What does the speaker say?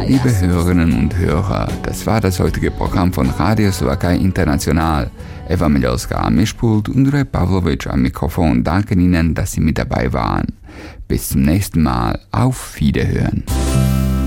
Liebe Hörerinnen und Hörer, das war das heutige Programm von Radio Slowakei International. Eva Milowska am Mischpult und Juraj Pavlovic am Mikrofon danken Ihnen, dass Sie mit dabei waren. Bis zum nächsten Mal, auf Wiederhören.